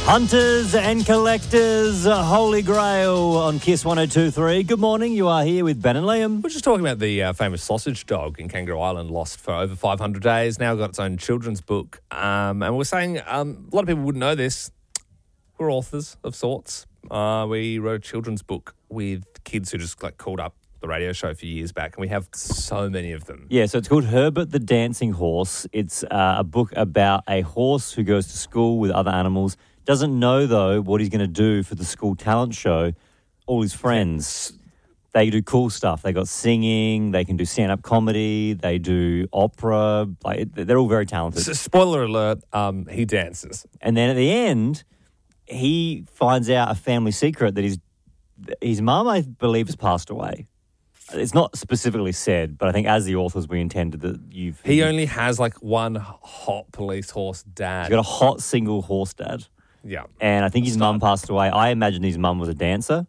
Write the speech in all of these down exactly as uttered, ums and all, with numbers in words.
Hunters and collectors, Holy Grail on Kiss one oh two point three. Good morning, you are here with Ben and Liam. We're just talking about the uh, famous sausage dog in Kangaroo Island, lost for over five hundred days, now got its own children's book. Um, and we're saying um, a lot of people wouldn't know this. We're authors of sorts. Uh, we wrote a children's book with kids who just like called up the radio show a few years back, and we have so many of them. Yeah, so it's called Herbert the Dancing Horse. It's uh, a book about a horse who goes to school with other animals. Doesn't know, though, what he's going to do for the school talent show. All his friends, they do cool stuff. They got singing, they can do stand-up comedy, they do opera. Like, they're all very talented. So, spoiler alert, um, he dances. And then at the end, he finds out a family secret that his, his mum, I believe, has passed away. It's not specifically said, but I think as the authors, we intended that you've... He only has, like, one hot police horse dad. He's got a hot single horse dad. Yeah. And I think his mum passed away. I imagine his mum was a dancer.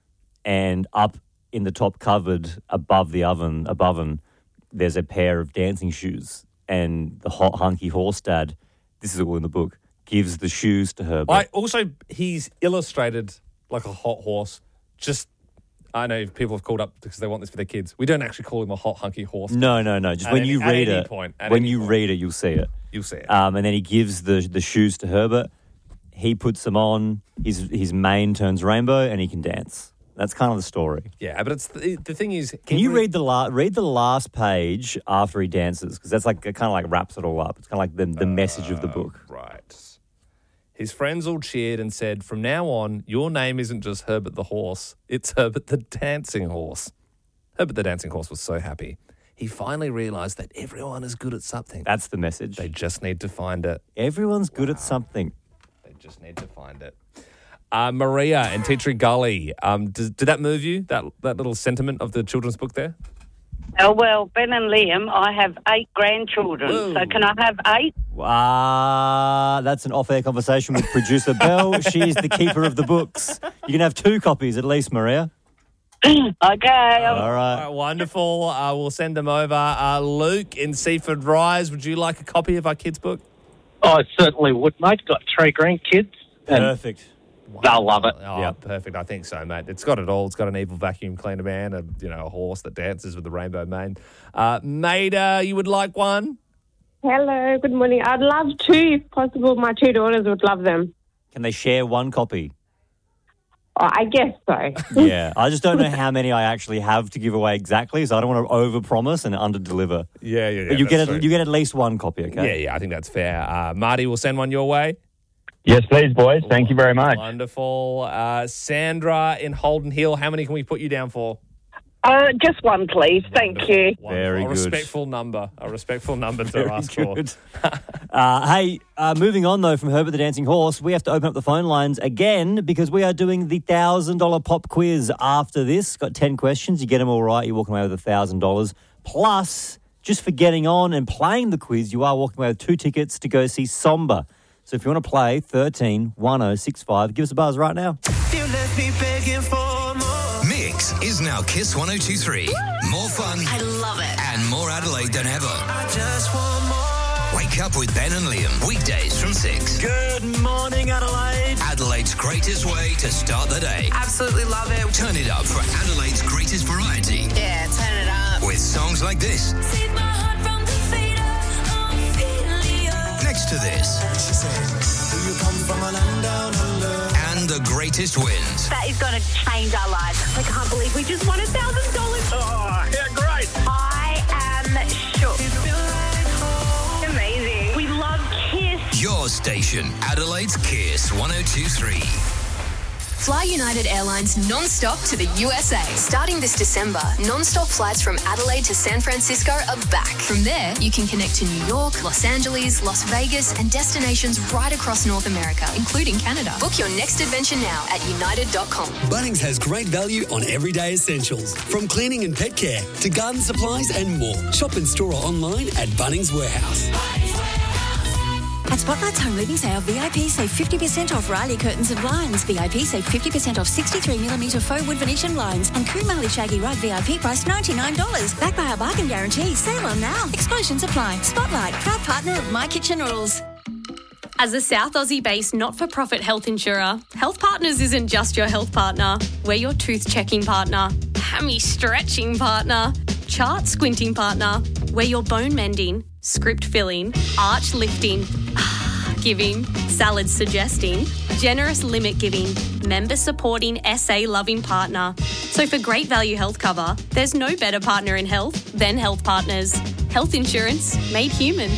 And up in the top cupboard above the oven, above him, there's a pair of dancing shoes. And the hot hunky horse dad, this is all in the book, gives the shoes to her. I also, he's illustrated like a hot horse. Just, I know people have called up because they want this for their kids. We don't actually call him a hot hunky horse. No, no, no. Just at when any, you read it, point, when you point. read it, you'll see it. You'll see it. Um, and then he gives the the shoes to Herbert. He puts them on, his his mane turns rainbow, and he can dance. That's kind of the story. Yeah, but it's the, the thing is... Can you read the la- read the last page after he dances? Because that's like, it kind of like wraps it all up. It's kind of like the, the uh, message of the book. Right. His friends all cheered and said, from now on, your name isn't just Herbert the Horse, it's Herbert the Dancing Horse. Herbert the Dancing Horse was so happy. He finally realised that everyone is good at something. That's the message. They just need to find it. Everyone's good wow. at something. Just need to find it. Uh, Maria and Teatree Gully. Um, did, did that move you, that that little sentiment of the children's book there? Oh, well, Ben and Liam, I have eight grandchildren, Whoa. so can I have eight? Ah, uh, that's an off-air conversation with producer Belle. She's the keeper of the books. You can have two copies at least, Maria. Okay. All right. All right, wonderful. Uh, we'll send them over. Uh, Luke in Seaford Rise, would you like a copy of our kids' book? Oh, I certainly would, mate. Got three grandkids. Perfect. They'll love it. Oh, yeah, perfect. I think so, mate. It's got it all. It's got an evil vacuum cleaner man, a you know a horse that dances with the rainbow mane. Uh, Maida, you would like one? Hello, good morning. I'd love two, if possible. My two daughters would love them. Can they share one copy? Oh, I guess so. Yeah, I just don't know how many I actually have to give away exactly, so I don't want to overpromise and underdeliver. Yeah, yeah, yeah. But you get a, you get at least one copy, okay? Yeah, yeah. I think that's fair. Uh, Marty will send one your way. Yes, please, boys. Thank you very much. Wonderful. Uh, Sandra in Holden Hill, how many can we put you down for? Uh, just one, please. Thank Wonderful. you. Wonderful. Very a good. respectful number. A respectful number to Very ask good. for. uh, hey, uh, moving on, though, from Herbert the Dancing Horse, we have to open up the phone lines again because we are doing the one thousand dollars pop quiz after this. Got ten questions. You get them all right, you're walking away with one thousand dollars. Plus, just for getting on and playing the quiz, you are walking away with two tickets to go see Somber. So if you want to play, thirteen one oh six five, give us a buzz right now. You left me begging for more. Mix is now Kiss one oh two point three. More fun. I love it. And more Adelaide than ever. I just want more. Wake up with Ben and Liam. Weekdays from six. Good morning, Adelaide. Adelaide's greatest way to start the day. Absolutely love it. Turn it up for Adelaide's greatest variety. Yeah, turn it up. With songs like this. Save my heart from the fate of Next to this. She said, do you come from a land down under? And the greatest wins. That is going to change our lives. I can't believe we just won one thousand dollars. Oh, yeah, great. I am shook. Amazing. We love Kiss. Your station, Adelaide's Kiss one oh two point three. Fly United Airlines non-stop to the U S A. Starting this December, non-stop flights from Adelaide to San Francisco are back. From there, you can connect to New York, Los Angeles, Las Vegas, and destinations right across North America, including Canada. Book your next adventure now at united dot com. Bunnings has great value on everyday essentials, from cleaning and pet care to garden supplies and more. Shop in store or online at Bunnings Warehouse. At Spotlight's Home Living Sale, V I P save fifty percent off Riley curtains and blinds. V I P save fifty percent off sixty-three millimetre faux wood Venetian blinds. And Kumali Shaggy Rug V I P price ninety-nine dollars. Backed by our bargain guarantee. Sale on now. Exclusions apply. Spotlight, proud partner of My Kitchen Rules. As a South Aussie-based not-for-profit health insurer, Health Partners isn't just your health partner. We're your tooth-checking partner, hammy-stretching partner, chart-squinting partner. We're your bone-mending, script-filling, arch-lifting, giving, salad-suggesting, generous limit-giving, member-supporting, S A-loving partner. So for great value health cover, there's no better partner in health than Health Partners. Health insurance made human.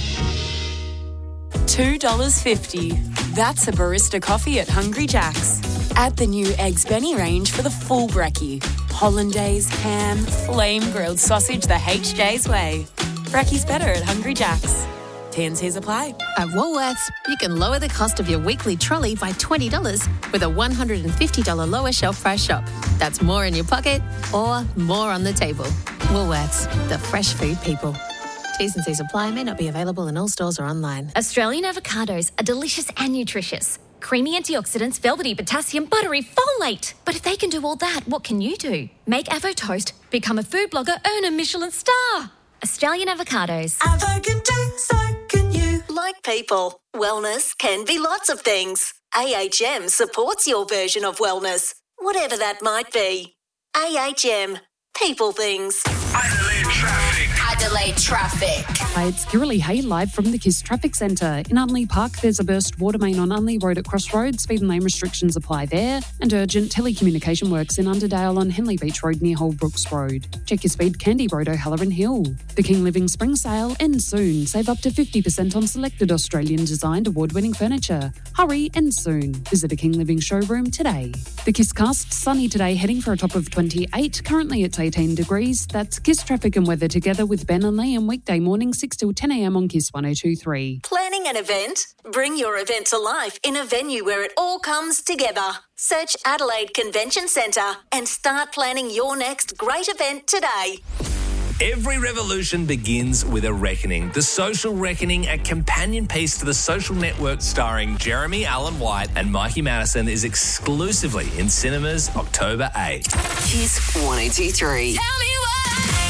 two dollars fifty. That's a barista coffee at Hungry Jack's. Add the new Eggs Benny range for the full brekkie. Hollandaise, ham, flame-grilled sausage the H J's way. Brekkie's better at Hungry Jack's. T and C's apply. At Woolworths, you can lower the cost of your weekly trolley by twenty dollars with a one hundred fifty dollars lower shelf price shop. That's more in your pocket or more on the table. Woolworths, the fresh food people. T's and C's apply, may not be available in all stores or online. Australian avocados are delicious and nutritious. Creamy antioxidants, velvety potassium, buttery folate. But if they can do all that, what can you do? Make Avo Toast, become a food blogger, earn a Michelin star. Australian avocados. Avo can do, so can you. Like people, wellness can be lots of things. A H M supports your version of wellness, whatever that might be. A H M, people things. Adelaide traffic. Adelaide traffic. Hi, it's Kirrily Hay live from the KISS Traffic Centre. In Unley Park, there's a burst water main on Unley Road at Crossroads. Speed and lane restrictions apply there. And urgent telecommunication works in Underdale on Henley Beach Road near Holbrooks Road. Check your speed, Candy Road, O'Halloran Hill. The King Living Spring Sale ends soon. Save up to fifty percent on selected Australian designed award-winning furniture. Hurry, ends soon. Visit a King Living showroom today. The KISS cast, sunny today, heading for a top of twenty-eight. Currently it's eighteen degrees. That's KISS traffic and weather together with Ben and Liam, weekday morning six till ten a m on KISS one oh two point three. Planning an event? Bring your event to life in a venue where it all comes together. Search Adelaide Convention Centre and start planning your next great event today. Every revolution begins with a reckoning. The Social Reckoning, a companion piece to The Social Network starring Jeremy Allen White and Mikey Madison, is exclusively in cinemas October eighth. KISS one oh two point three. Tell me why.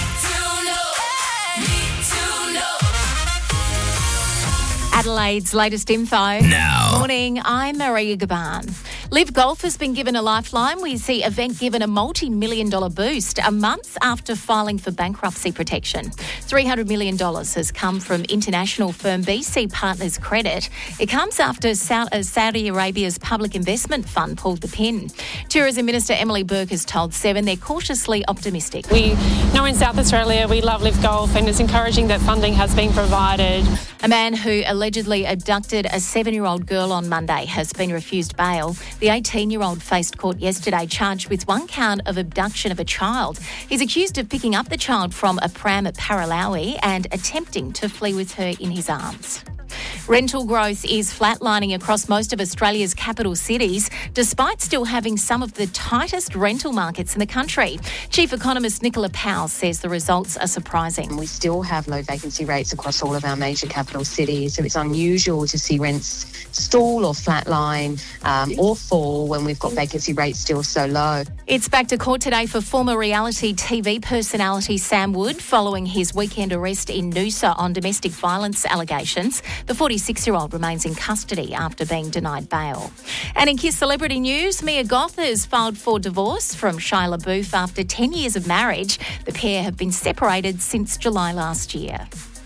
Adelaide's latest info. Now. Morning, I'm Maria Gaban. Live Golf has been given a lifeline. We see Event given a multi-million dollar boost a month after filing for bankruptcy protection. three hundred million dollars has come from international firm B C Partners Credit. It comes after Saudi Arabia's public investment fund pulled the pin. Tourism Minister Emily Burke has told Seven they're cautiously optimistic. We know in South Australia we love Live Golf, and it's encouraging that funding has been provided. A man who allegedly abducted a seven-year-old girl on Monday has been refused bail. The eighteen-year-old faced court yesterday charged with one count of abduction of a child. He's accused of picking up the child from a pram at Paralawi and attempting to flee with her in his arms. Rental growth is flatlining across most of Australia's capital cities, despite still having some of the tightest rental markets in the country. Chief Economist Nicola Powell says the results are surprising. We still have low vacancy rates across all of our major capital cities, so it's unusual to see rents stall or flatline um, or fall when we've got vacancy rates still so low. It's back to court today for former reality T V personality Sam Wood following his weekend arrest in Noosa on domestic violence allegations. The forty-six-year-old remains in custody after being denied bail. And in KISS celebrity news, Mia Goth has filed for divorce from Shia LaBeouf after ten years of marriage. The pair have been separated since July last year.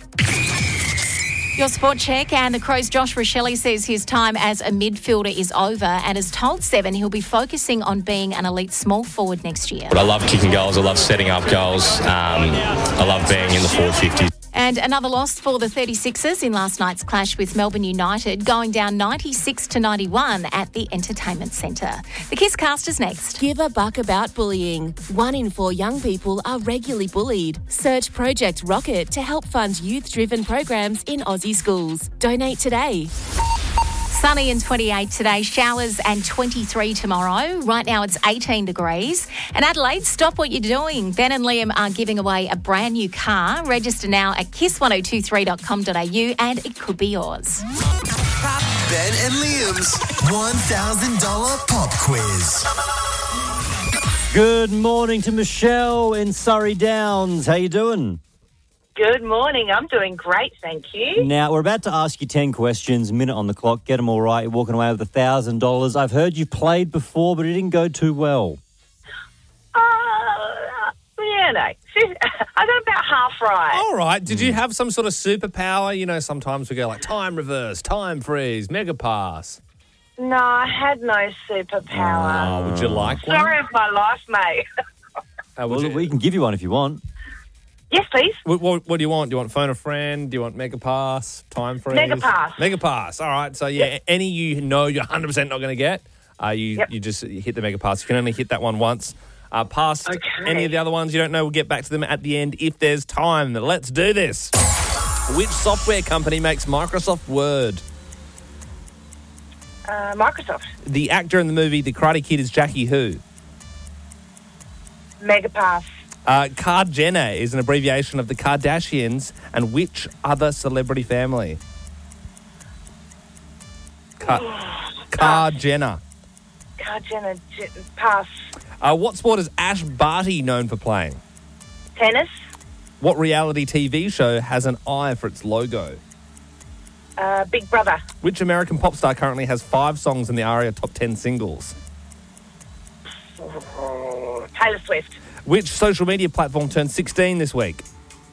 Your sport check, and the Crows' Josh Rochelli says his time as a midfielder is over and has told Seven he'll be focusing on being an elite small forward next year. But I love kicking goals, I love setting up goals, um, I love being in the forward fifties. And another loss for the thirty-sixers in last night's clash with Melbourne United, going down ninety-six to ninety-one at the Entertainment Centre. The KISS cast is next. Give a buck about bullying. One in four young people are regularly bullied. Search Project Rocket to help fund youth-driven programs in Aussie schools. Donate today. Sunny and twenty-eight today, showers and twenty-three tomorrow. Right now it's eighteen degrees. And Adelaide, stop what you're doing. Ben and Liam are giving away a brand new car. Register now at kiss ten twenty-three dot com dot a u and it could be yours. Ben and Liam's one thousand dollars pop quiz. Good morning to Michelle in Surrey Downs. How you doing? Good morning. I'm doing great, thank you. Now, we're about to ask you ten questions, minute on the clock. Get them all right. You're walking away with one thousand dollars. I've heard you've played before, but it didn't go too well. Uh, yeah, no. I got about half right. All right. Did you have some sort of superpower? You know, sometimes we go like time reverse, time freeze, mega pass. No, I had no superpower. Oh, would you like one? Story of my life, mate. Uh, would Well, you- we can give you one if you want. Yes, please. What, what, what do you want? Do you want phone a friend? Do you want mega pass, time freeze? Mega pass. Mega pass. All right. So, yeah, Yep. any you know you're one hundred percent not going to get, uh, you, Yep. you just hit the mega pass. You can only hit that one once. Uh, past Okay. any of the other ones you don't know, we'll get back to them at the end if there's time. Let's do this. Which software company makes Microsoft Word? Uh, Microsoft. The actor in the movie The Karate Kid is Jackie who? Mega pass. Uh, Card Jenner is an abbreviation of the Kardashians and which other celebrity family? Ka- Card Jenner. God, Jenna, J- pass. Uh, what sport is Ash Barty known for playing? Tennis. What reality T V show has an eye for its logo? Uh, Big Brother. Which American pop star currently has five songs in the ARIA Top ten Singles? Taylor Swift. Which social media platform turned sixteen this week?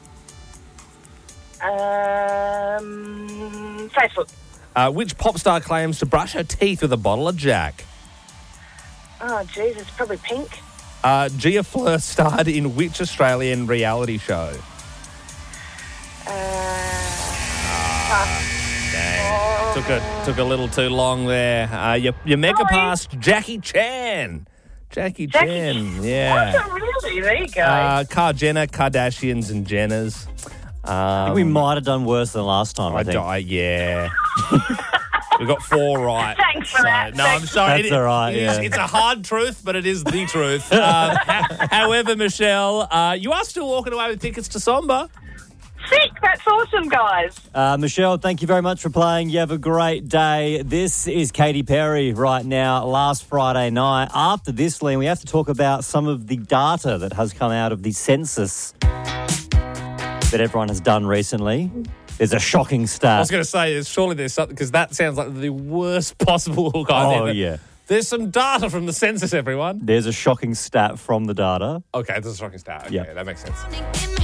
Um, Facebook. Uh, which pop star claims to brush her teeth with a bottle of Jack? Oh, Jesus, probably Pink. Uh, Gia Fleur starred in which Australian reality show? Dang. Took a took a little too long there. Uh, you you mega passed Jackie Chan. Jackie, Jackie Chan, yeah. Oh, really? There you go. Uh, Car Jenner, Kardashians, and Jenners. Um, I think we might have done worse than last time, I, I think. die, yeah. We got four right. Thanks for So, that. No, I'm Thanks. sorry. That's It- all right, it is- yeah. It's a hard truth, but it is the truth. Um, ha- however, Michelle, uh, you are still walking away with tickets to Somba. Sick. That's awesome, guys. Uh, Michelle, thank you very much for playing. You have a great day. This is Katy Perry right now, last Friday night. After this, Liam, we have to talk about some of the data that has come out of the census that everyone has done recently. There's a shocking I stat. was going to say, surely there's something, because that sounds like the worst possible hook idea. Oh, But yeah. There's some data from the census, everyone. There's a shocking stat from the data. Okay, this is a shocking stat. Okay, Yeah. that makes sense.